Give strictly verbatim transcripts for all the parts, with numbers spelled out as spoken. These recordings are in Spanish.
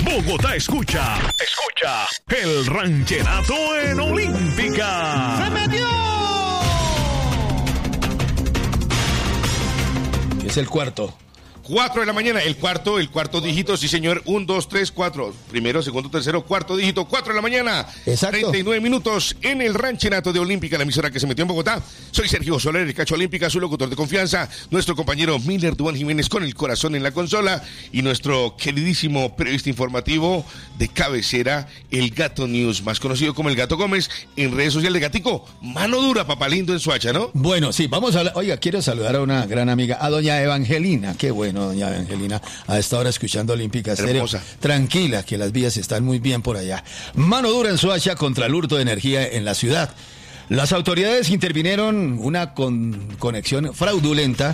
Bogotá escucha, escucha el ranchenato en Olímpica. ¡Se metió! Es el cuarto. Cuatro de la mañana, el cuarto, el cuarto dígito, sí señor, un, dos, tres, cuatro, primero, segundo, tercero, cuarto dígito, cuatro de la mañana, exacto, treinta y nueve minutos en el ranchenato de Olímpica, la emisora que se metió en Bogotá. Soy Sergio Soler, el Cacho Olímpica, su locutor de confianza, nuestro compañero Miller Duan Jiménez con el corazón en la consola y nuestro queridísimo periodista informativo de cabecera, el Gato News, más conocido como el Gato Gómez, en redes sociales. Gatico, mano dura, papá lindo en Soacha, ¿no? Bueno, sí, vamos a hablar. Oiga, quiero saludar a una gran amiga, a doña Evangelina, qué bueno. Doña Angelina, a esta hora escuchando Olímpica Estéreo. Tranquila, que las vías están muy bien por allá. Mano dura en Soacha contra el hurto de energía en la ciudad. Las autoridades intervinieron una con conexión fraudulenta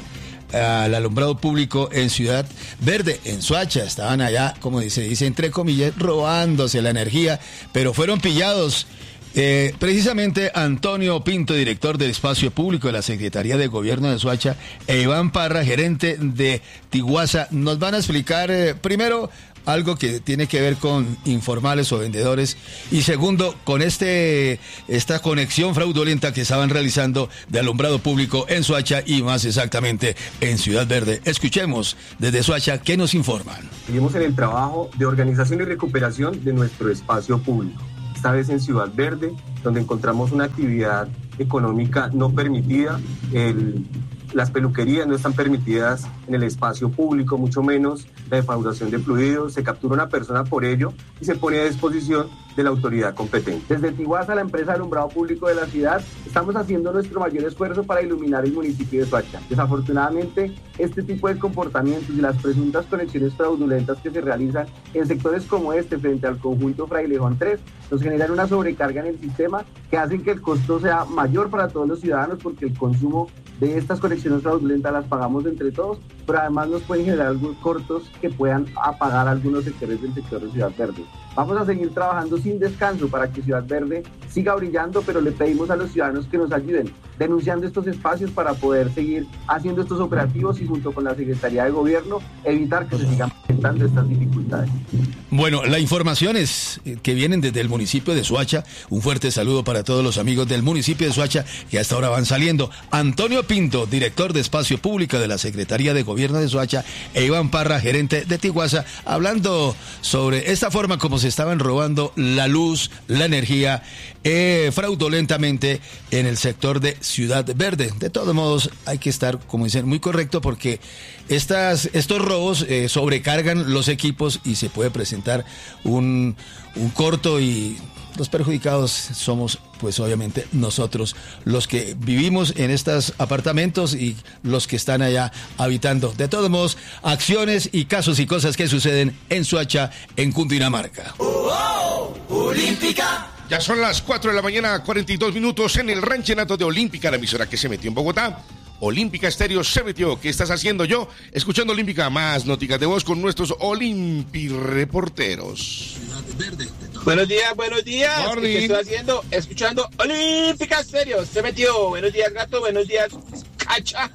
al alumbrado público en Ciudad Verde, en Soacha. Estaban allá, como se dice, entre comillas, robándose la energía, pero fueron pillados. Eh, precisamente Antonio Pinto, director del Espacio Público de la Secretaría de Gobierno de Soacha, e Iván Parra, gerente de Tiguasa, nos van a explicar eh, primero algo que tiene que ver con informales o vendedores y segundo, con este esta conexión fraudulenta que estaban realizando de alumbrado público en Soacha y más exactamente en Ciudad Verde. Escuchemos desde Soacha qué nos informan. Seguimos en el trabajo de organización y recuperación de nuestro espacio público. Esta vez en Ciudad Verde, donde encontramos una actividad económica no permitida. El, las peluquerías no están permitidas en el espacio público, mucho menos la defraudación de fluidos. Se captura una persona por ello y se pone a disposición de la autoridad competente. Desde Tiguasa, la empresa de alumbrado público de la ciudad, estamos haciendo nuestro mayor esfuerzo para iluminar el municipio de Soacha. Desafortunadamente, este tipo de comportamientos y las presuntas conexiones fraudulentas que se realizan en sectores como este frente al conjunto Frailejón tres nos generan una sobrecarga en el sistema que hacen que el costo sea mayor para todos los ciudadanos porque el consumo de estas conexiones fraudulentas las pagamos entre todos, pero además nos pueden generar algunos cortos que puedan apagar algunos sectores del sector de Ciudad Verde. Vamos a seguir trabajando sin descanso para que Ciudad Verde siga brillando, pero le pedimos a los ciudadanos que nos ayuden denunciando estos espacios para poder seguir haciendo estos operativos y junto con la Secretaría de Gobierno evitar que se sigan presentando estas dificultades. Bueno, la información es que vienen desde el municipio de Soacha. Un fuerte saludo para todos los amigos del municipio de Soacha que hasta ahora van saliendo. Antonio Pinto, director de Espacio Público de la Secretaría de Gobierno de Soacha, e Iván Parra, gerente de Tiguasa, hablando sobre esta forma como se estaban robando la luz, la energía, eh, fraudulentamente en el sector de Ciudad Verde. De todos modos, hay que estar, como dicen, muy correcto porque estas, estos robos eh, sobrecargan los equipos y se puede presentar un, un corto y los perjudicados somos, pues obviamente, nosotros, los que vivimos en estos apartamentos y los que están allá habitando. De todos modos, acciones y casos y cosas que suceden en Soacha, en Cundinamarca. ¡Oh, oh! ¡Olímpica! Ya son las cuatro de la mañana, cuarenta y dos minutos en el ranchenato de Olímpica, la emisora que se metió en Bogotá. Olímpica Estéreo se metió. ¿Qué estás haciendo yo? Escuchando Olímpica, más noticias de voz con nuestros Olympi reporteros. Buenos días, buenos días. Morning. ¿Qué estoy haciendo? Escuchando Olímpica Estéreo. Se metió. Buenos días, gato. Buenos días, Cacha.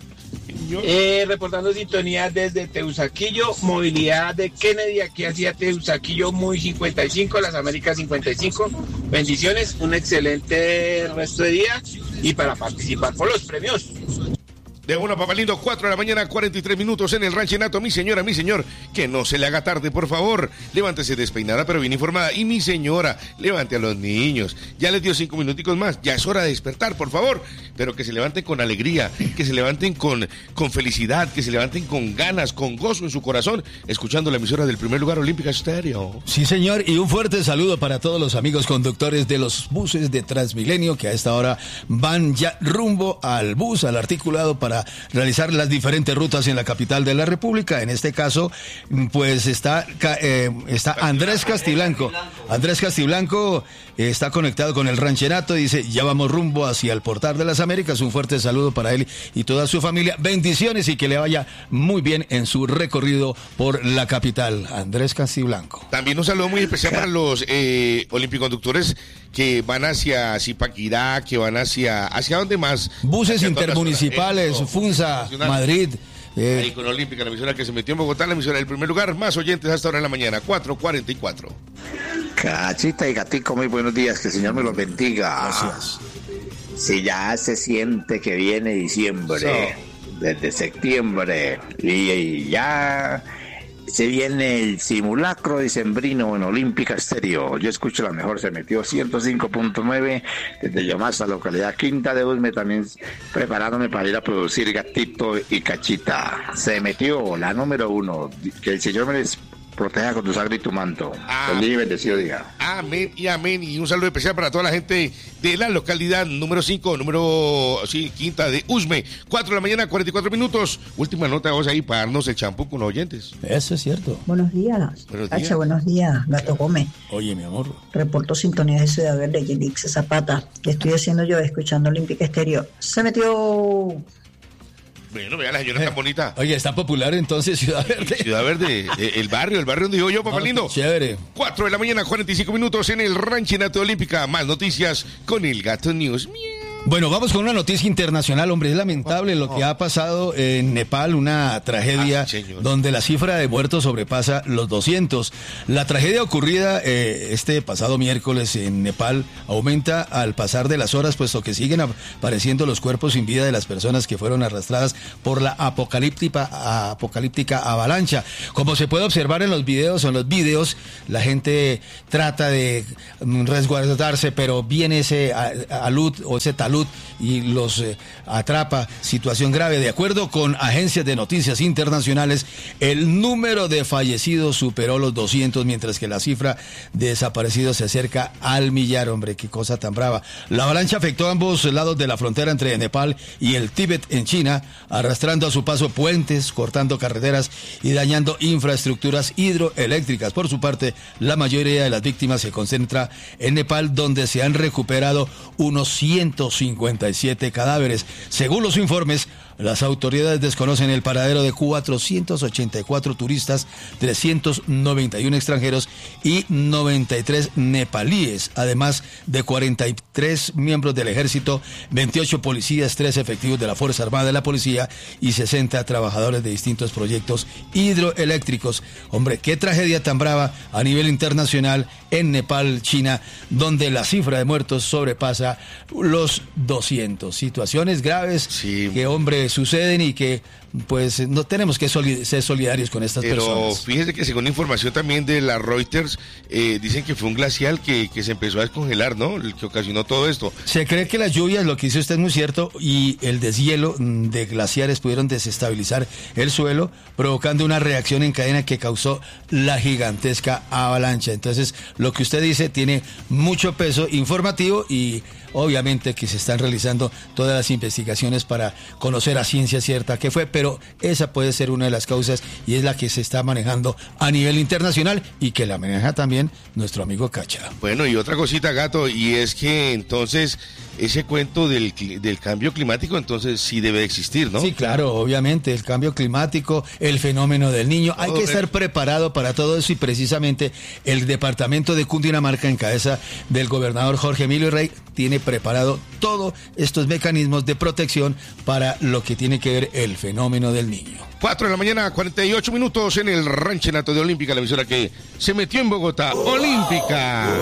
Eh, reportando sintonía desde Teusaquillo, movilidad de Kennedy, aquí hacia Teusaquillo, muy cincuenta y cinco, Las Américas cincuenta y cinco. Bendiciones, un excelente resto de día y para participar por los premios. De una, papá lindo, cuatro de la mañana, cuarenta y tres minutos en el ranchenato. Mi señora, mi señor, que no se le haga tarde, por favor. Levántese despeinada, pero bien informada. Y mi señora, levante a los niños. Ya les dio cinco minuticos más. Ya es hora de despertar, por favor. Pero que se levanten con alegría, que se levanten con, con felicidad, que se levanten con ganas, con gozo en su corazón, escuchando la emisora del primer lugar, Olímpica Estéreo. Sí, señor, y un fuerte saludo para todos los amigos conductores de los buses de Transmilenio que a esta hora van ya rumbo al bus, al articulado para realizar las diferentes rutas en la capital de la República. En este caso, pues está, eh, está Andrés Castiblanco. Andrés Castiblanco eh, está conectado con el ranchenato, dice, ya vamos rumbo hacia el Portal de las Américas. Un fuerte saludo para él y toda su familia. Bendiciones y que le vaya muy bien en su recorrido por la capital. Andrés Castiblanco. También un saludo muy especial para los eh, olimpiconductores que van hacia Zipaquirá, que van hacia... ¿Hacia dónde más? Buses hacia intermunicipales, Funza, Madrid, Sí. Ahí con Olímpica, la emisora que se metió en Bogotá, la emisora del primer lugar, más oyentes hasta ahora en la mañana, cuatro cuarenta y cuatro. Cachita y Gatico, muy buenos días, que el Señor me los bendiga. Gracias. Si ya se siente que viene diciembre, so. desde septiembre, y, y ya se viene el simulacro dicembrino en Olímpica Estéreo. Yo escucho la mejor, se metió ciento cinco punto nueve desde Yomasa, localidad Quinta de Usme, también preparándome para ir a producir Gatito y Cachita. Se metió la número uno, que el Señor me les proteja con tu sangre y tu manto. Feliz y bendecido día. Amén y amén. Y un saludo especial para toda la gente de la localidad número cinco, número sí, Quinta de Usme. cuatro de la mañana, cuarenta y cuatro minutos. Última nota, vamos ahí para darnos el champú con los oyentes. Eso es cierto. Buenos días. Buenos días. Hacha, buenos días, Gato Gómez. Oye, mi amor. Reporto sintonía de Ciudad Verde, Yelix Zapata. ¿Qué estoy haciendo yo escuchando Olímpica Estéreo? Se metió... Bueno, vea la señora tan bonita. Oye, está popular entonces Ciudad Verde. Ciudad Verde, eh, el barrio, el barrio donde vivo yo, papá no, lindo. Chévere. cuatro de la mañana, cuarenta y cinco minutos en el Ranchenato Olímpica. Más noticias con el Gato News. Miau. Bueno, vamos con una noticia internacional, hombre. Es lamentable lo que ha pasado en Nepal, una tragedia ah, sí, donde la cifra de muertos sobrepasa los doscientos. La tragedia ocurrida eh, este pasado miércoles en Nepal aumenta al pasar de las horas, puesto que siguen apareciendo los cuerpos sin vida de las personas que fueron arrastradas por la apocalíptica, apocalíptica avalancha. Como se puede observar en los videos, en los videos, la gente trata de resguardarse, pero viene ese alud o ese talud y los eh, atrapa. Situación grave. De acuerdo con agencias de noticias internacionales, el número de fallecidos superó los doscientos, mientras que la cifra de desaparecidos se acerca al millar. Hombre, qué cosa tan brava. La avalancha afectó a ambos lados de la frontera entre Nepal y el Tíbet en China, arrastrando a su paso puentes, cortando carreteras y dañando infraestructuras hidroeléctricas. Por su parte, la mayoría de las víctimas se concentra en Nepal, donde se han recuperado unos ciento cincuenta y siete cadáveres. Según los informes, las autoridades desconocen el paradero de cuatrocientos ochenta y cuatro turistas, trescientos noventa y uno extranjeros y noventa y tres nepalíes, además de cuarenta y tres miembros del ejército, veintiocho policías, tres efectivos de la Fuerza Armada de la Policía y sesenta trabajadores de distintos proyectos hidroeléctricos. Hombre, qué tragedia tan brava a nivel internacional en Nepal, China, donde la cifra de muertos sobrepasa los doscientos. Situaciones graves sí. que, hombre, suceden y que pues no tenemos que soli- ser solidarios con estas Pero personas. Pero fíjese que según información también de la Reuters, eh, dicen que fue un glacial que, que se empezó a descongelar, ¿no? El que ocasionó todo esto. Se cree que las lluvias, lo que dice usted es muy cierto, y el deshielo de glaciares pudieron desestabilizar el suelo, provocando una reacción en cadena que causó la gigantesca avalancha. Entonces, lo que usted dice tiene mucho peso informativo y obviamente que se están realizando todas las investigaciones para conocer a ciencia cierta qué fue, pero esa puede ser una de las causas y es la que se está manejando a nivel internacional y que la maneja también nuestro amigo Cacha. Bueno, y otra cosita, Gato, y es que entonces ese cuento del, del cambio climático entonces sí debe existir, ¿no? Sí, claro, obviamente, el cambio climático, el fenómeno del niño, hay que estar preparado para todo eso y precisamente el departamento de Cundinamarca en cabeza del gobernador Jorge Emilio Rey tiene preparado todos estos mecanismos de protección para lo que tiene que ver el fenómeno del niño. cuatro de la mañana, cuarenta y ocho minutos en el Ranchenato de Olímpica, la emisora que se metió en Bogotá, Olímpica.